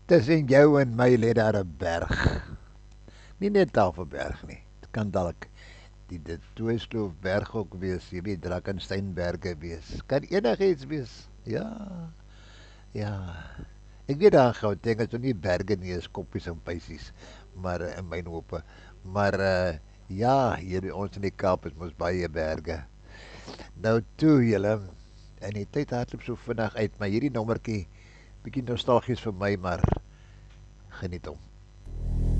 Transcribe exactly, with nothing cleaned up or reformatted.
Tussen jou en my lê daar 'n berg. Nie net Tafelberg nie. Dit kan dalk die dit Tweesloofberg ook wees, jy weet Drakensberge wees. Kan enigiets wees. Ja. Ja. Ek weet daar gou dinge is nie berge nie, is koppies en pysies, maar uh, in myn hope. Maar uh, ja, hier by ons in die Kaap is mos baie berge. Nou toe julle, en die tyd hardloop so vinnig uit, maar hierdie nommertjie bietjie nostalgies vir my, maar geniet hom.